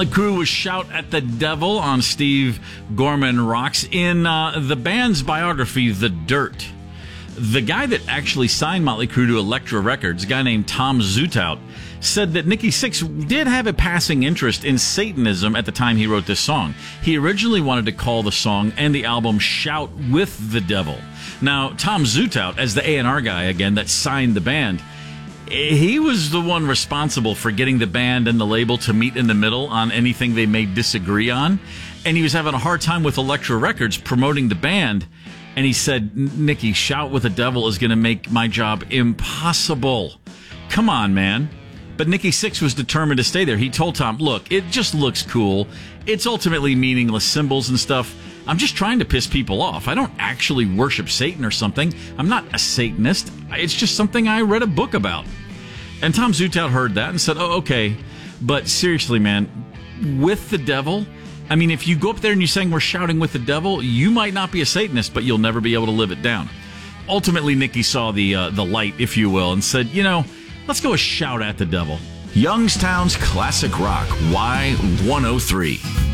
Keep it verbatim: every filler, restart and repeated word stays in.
The crew was Shout at the Devil on Steve Gorman Rocks. In uh, the band's biography, The Dirt, the guy that actually signed Motley Crue to Elektra Records, a guy named Tom Zutaut, said that Nikki Sixx did have a passing interest in Satanism at the time he wrote this song. He originally wanted to call the song and the album Shout with the Devil. Now, Tom Zutaut, as the A and R guy, again, that signed the band, he was the one responsible for getting the band and the label to meet in the middle on anything they may disagree on. And he was having a hard time with Elektra Records promoting the band. And he said, Nikki, Shout with the Devil is going to make my job impossible. Come on, man. But Nikki Sixx was determined to stay there. He told Tom, look, it just looks cool. It's ultimately meaningless symbols and stuff. I'm just trying to piss people off. I don't actually worship Satan or something. I'm not a Satanist. It's just something I read a book about. And Tom Zutaut heard that and said, oh, okay. But seriously, man, with the devil, I mean, if you go up there and you sing, we're shouting with the devil, you might not be a Satanist, but you'll never be able to live it down. Ultimately, Nikki saw the uh, the light, if you will, and said, you know, let's go a shout at the devil. Youngstown's Classic Rock, Y one oh three.